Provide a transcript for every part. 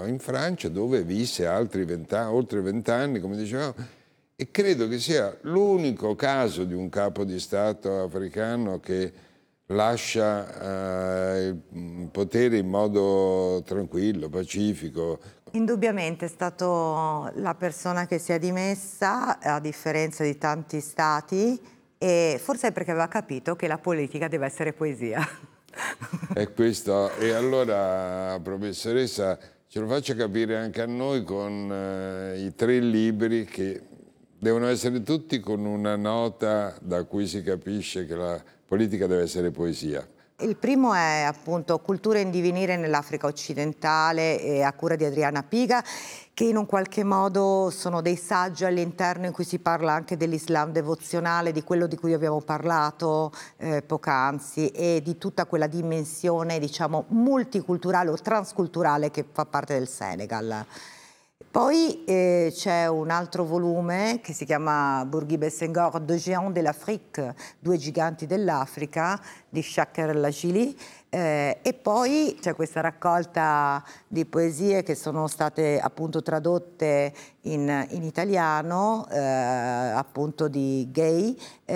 in Francia, dove visse altri oltre 20 anni, come dicevamo, e credo che sia l'unico caso di un capo di Stato africano che lascia il potere in modo tranquillo, pacifico. Indubbiamente è stato la persona che si è dimessa, a differenza di tanti stati, e forse è perché aveva capito che la politica deve essere poesia. È questo. E allora, professoressa, ce lo faccia capire anche a noi con i 3 libri che devono essere tutti con una nota da cui si capisce che la politica deve essere poesia. Il primo è appunto Cultura in divenire nell'Africa occidentale, a cura di Adriana Piga, che in un qualche modo sono dei saggi all'interno in cui si parla anche dell'Islam devozionale, di quello di cui abbiamo parlato poc'anzi, e di tutta quella dimensione, diciamo, multiculturale o transculturale che fa parte del Senegal. Poi c'è un altro volume che si chiama Bourguiba e Senghor, Deux géants de l'Afrique, 2 giganti dell'Africa, di Chaker Lagili, e poi c'è questa raccolta di poesie che sono state appunto tradotte in italiano, appunto di Gay,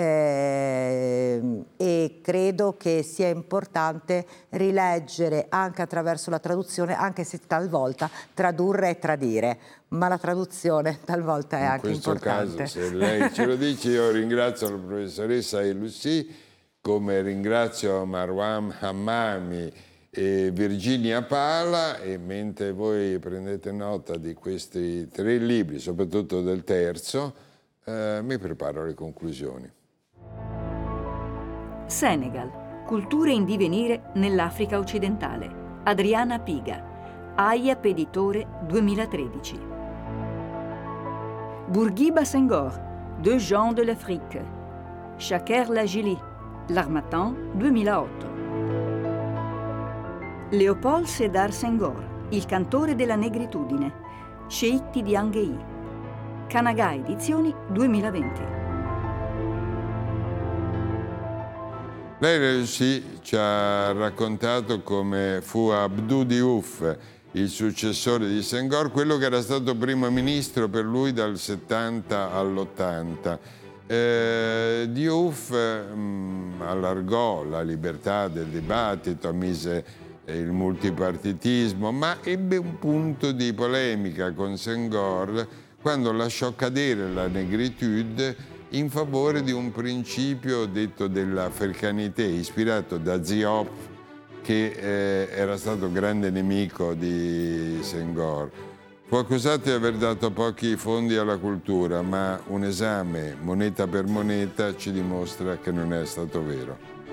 e credo che sia importante rileggere anche attraverso la traduzione, anche se talvolta tradurre e tradire, ma la traduzione talvolta è anche importante. In questo caso, se lei ce lo dice, io ringrazio la professoressa Elussi, come ringrazio Marwan Hammami e Virginia Pala, e mentre voi prendete nota di questi 3 libri, soprattutto del terzo, mi preparo le conclusioni. Senegal, culture in divenire nell'Africa occidentale. Adriana Piga, AIAP Editore 2013. Bourguiba Senghor, Deux gens de l'Afrique. Chaker Lagili, L'Harmattan 2008. Léopold Sédar Senghor, Il cantore della negritudine, Sceicchi di Anghei. Kanagà Edizioni 2020. Lei ci ha raccontato come fu Abdou Diouf, il successore di Senghor, quello che era stato primo ministro per lui dal 70 all'80. Diouf allargò la libertà del dibattito, ammise il multipartitismo, ma ebbe un punto di polemica con Senghor quando lasciò cadere la negritude in favore di un principio detto dell'africanité, ispirato da Diop, che era stato grande nemico di Senghor. Fu accusato di aver dato pochi fondi alla cultura, ma un esame moneta per moneta ci dimostra che non è stato vero.